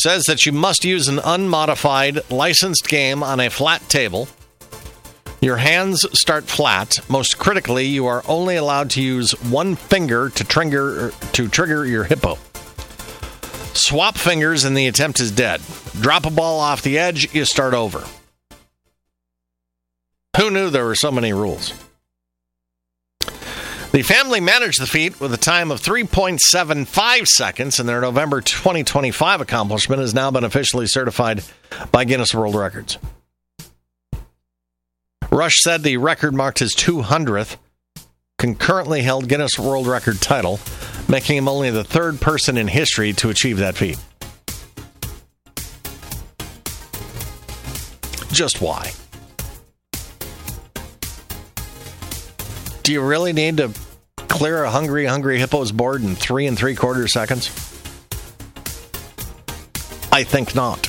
says that you must use an unmodified licensed game on a flat table. Your hands start flat. Most critically, you are only allowed to use one finger to trigger your hippo. Swap fingers and the attempt is dead. Drop a ball off the edge, you start over. Who knew there were so many rules? The family managed the feat with a time of 3.75 seconds, and their November 2025 accomplishment has now been officially certified by Guinness World Records. Rush said the record marked his 200th concurrently held Guinness World Record title, making him only the third person in history to achieve that feat. Just why? Do you really need to clear a hungry hippo's board in 3 3/4 seconds? I think not.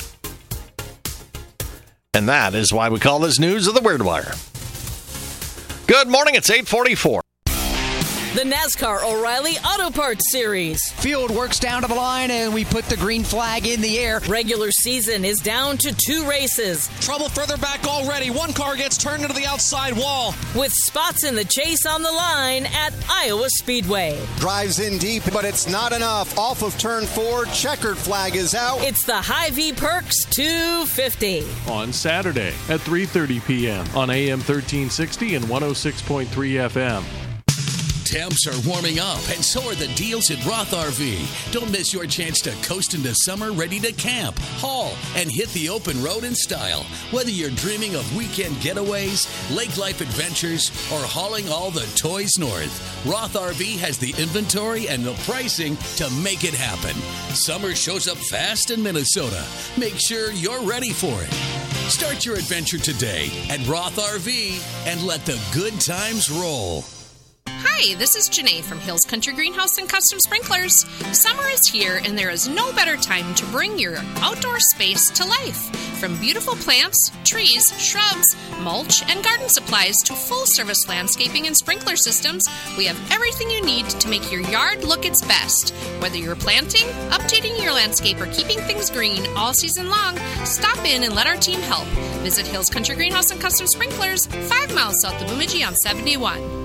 And that is why we call this News of the Weird Wire. Good morning, it's 8:44. The NASCAR O'Reilly Auto Parts Series. Field works down to the line and we put the green flag in the air. Regular season is down to 2 races. Trouble further back already. One car gets turned into the outside wall. With spots in the chase on the line at Iowa Speedway. Drives in deep, but it's not enough. Off of turn 4, checkered flag is out. It's the Hy-Vee Perks 250. On Saturday at 3:30 p.m. on AM 1360 and 106.3 FM. Temps are warming up, and so are the deals at Roth RV. Don't miss your chance to coast into summer ready to camp, haul, and hit the open road in style. Whether you're dreaming of weekend getaways, lake life adventures, or hauling all the toys north, Roth RV has the inventory and the pricing to make it happen. Summer shows up fast in Minnesota. Make sure you're ready for it. Start your adventure today at Roth RV and let the good times roll. Hi, this is Janae from Hills Country Greenhouse and Custom Sprinklers. Summer is here, and there is no better time to bring your outdoor space to life. From beautiful plants, trees, shrubs, mulch, and garden supplies to full-service landscaping and sprinkler systems, we have everything you need to make your yard look its best. Whether you're planting, updating your landscape, or keeping things green all season long, stop in and let our team help. Visit Hills Country Greenhouse and Custom Sprinklers, 5 miles south of Bemidji on 71.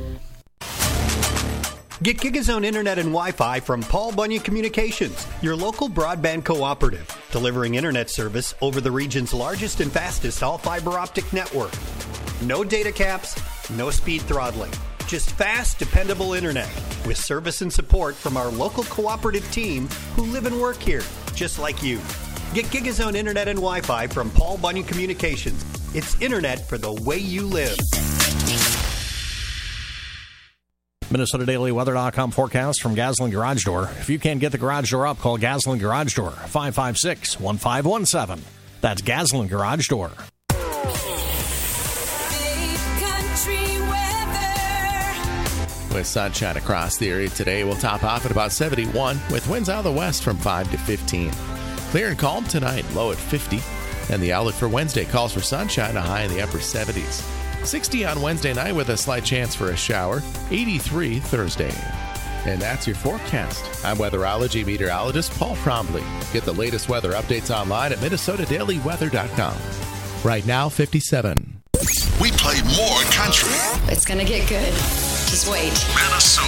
Get GigaZone Internet and Wi-Fi from Paul Bunyan Communications, your local broadband cooperative, delivering internet service over the region's largest and fastest all-fiber optic network. No data caps, no speed throttling, just fast, dependable internet with service and support from our local cooperative team who live and work here, just like you. Get GigaZone Internet and Wi-Fi from Paul Bunyan Communications. It's internet for the way you live. MinnesotaDailyWeather.com forecast from Gasoline Garage Door. If you can't get the garage door up, call Gasoline Garage Door, 556-1517. That's Gasoline Garage Door. With sunshine across the area today, we'll top off at about 71 with winds out of the west from 5 to 15. Clear and calm tonight, low at 50. And the outlook for Wednesday calls for sunshine, a high in the upper 70s. 60 on Wednesday night with a slight chance for a shower. 83 Thursday. And that's your forecast. I'm weatherology meteorologist Paul Trombley. Get the latest weather updates online at MinnesotaDailyWeather.com. Right now, 57. We play more country. It's going to get good. Just wait. Minnesota.